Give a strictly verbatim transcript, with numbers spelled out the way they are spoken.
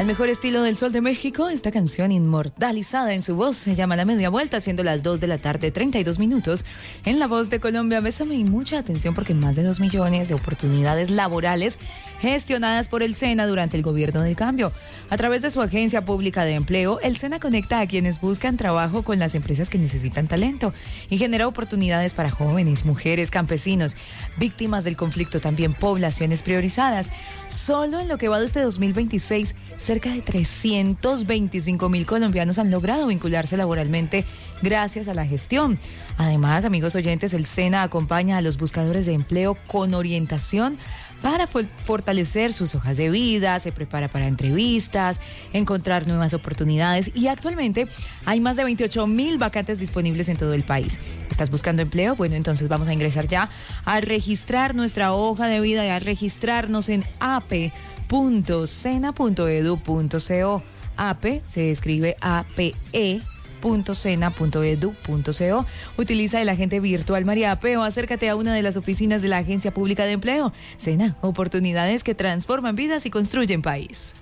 Al mejor estilo del Sol de México, esta canción inmortalizada en su voz se llama La Media Vuelta, siendo las dos de la tarde, treinta y dos minutos. En La Voz de Colombia, bésame y mucha atención porque más de dos millones de oportunidades laborales gestionadas por el SENA durante el gobierno del cambio. A través de su agencia pública de empleo, el SENA conecta a quienes buscan trabajo con las empresas que necesitan talento y genera oportunidades para jóvenes, mujeres, campesinos, víctimas del conflicto, también poblaciones priorizadas. Solo en lo que va de este dos mil veintiséis, cerca de trescientos veinticinco mil colombianos han logrado vincularse laboralmente gracias a la gestión. Además, amigos oyentes, el SENA acompaña a los buscadores de empleo con orientación para fortalecer sus hojas de vida, se prepara para entrevistas, encontrar nuevas oportunidades y actualmente hay más de veintiocho mil vacantes disponibles en todo el país. ¿Estás buscando empleo? Bueno, entonces vamos a ingresar ya a registrar nuestra hoja de vida y a registrarnos en a p punto sena punto edu punto co. A P E se escribe A P E punto sena punto edu punto co. Utiliza el agente virtual Mariape o acércate a una de las oficinas de la Agencia Pública de Empleo. SENA, oportunidades que transforman vidas y construyen país.